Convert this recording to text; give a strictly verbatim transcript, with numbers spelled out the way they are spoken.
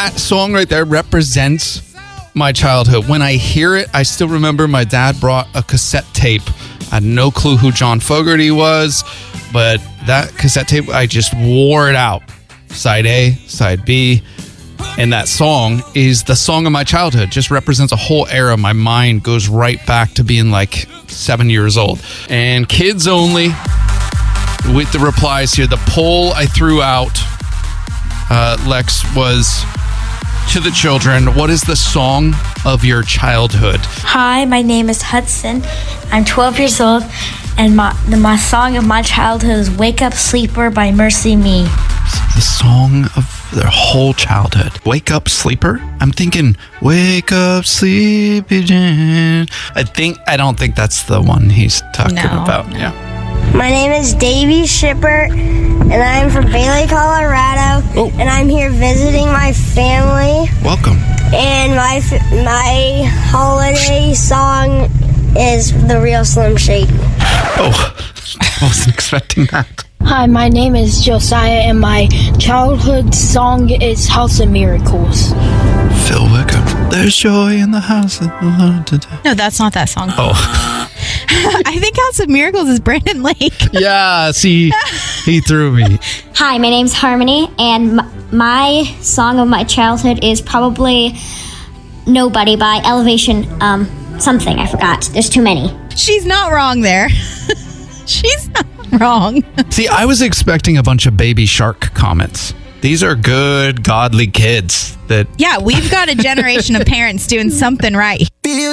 that song right there represents my childhood. When I hear it, I still remember my dad brought a cassette tape. I had no clue who John Fogerty was, but that cassette tape, I just wore it out. Side A, side B. And that song is the song of my childhood. Just represents a whole era. My mind goes right back to being like seven years old. And kids only with the replies here. The poll I threw out, uh, Lex, was to the children. What is the song of your childhood? Hi, my name is Hudson. I'm twelve years old, and my the, my song of my childhood is Wake Up Sleeper by Mercy Me. The song of their whole childhood. Wake Up Sleeper? I'm thinking, wake up, sleepy Jane. I think, I don't think that's the one he's talking No. about. Yeah. My name is Davey Shipper, and I'm from Bailey, Colorado. Oh. And I'm here visiting my family. Welcome. And my f- my holiday song is The Real Slim Shady. Oh, I wasn't expecting that. Hi, my name is Josiah, and my childhood song is House of Miracles. Phil Wickham. There's joy in the house of the Lord today. No, that's not that song. Oh. I think House of Miracles is Brandon Lake. Yeah, see, he threw me. Hi, my name's Harmony, and m- my song of my childhood is probably Nobody by Elevation um, something. I forgot. There's too many. She's not wrong there. She's not wrong. See, I was expecting a bunch of Baby Shark comments. These are good, godly kids that... Yeah, we've got a generation of parents doing something right.